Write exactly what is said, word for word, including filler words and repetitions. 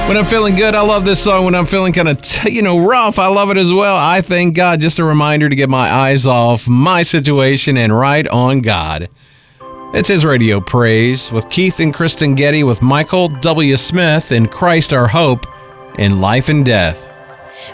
When I'm feeling good, I love this song. When I'm feeling kind of, t- you know, rough, I love it as well. I thank God. Just a reminder to get my eyes off my situation and right on God. It's His Radio Praise with Keith and Kristen Getty with Michael W. Smith and Christ Our Hope in Life and Death.